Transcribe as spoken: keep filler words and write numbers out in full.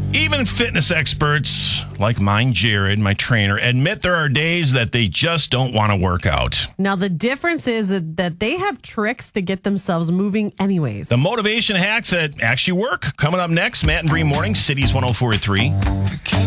Even fitness experts like mine, Jared, my trainer, admit there are days that they just don't want to work out. Now, the difference is that, that they have tricks to get themselves moving anyways. The motivation hacks that actually work. Coming up next, Matt and Bree Morning, Cities one oh four point three.